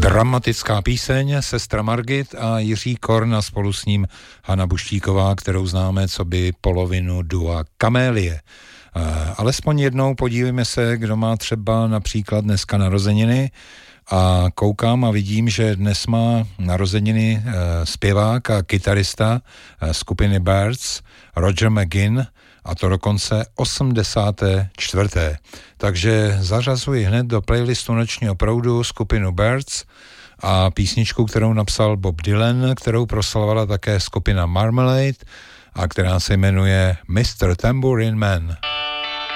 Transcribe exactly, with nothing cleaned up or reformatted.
Dramatická píseň Sestra Margit a Jiří Korn a spolu s ním Hana Buštíková, kterou známe co by polovinu dua Kamélie. Alespoň jednou podívejme se, kdo má třeba například dneska narozeniny, a koukám a vidím, že dnes má narozeniny zpěvák a kytarista skupiny Byrds Roger McGuinn, a to dokonce osmdesáté čtvrté Takže zařazuji hned do playlistu Nočního proudu skupinu Byrds a písničku, kterou napsal Bob Dylan, kterou proslavovala také skupina Marmalade a která se jmenuje mister Tambourine Man.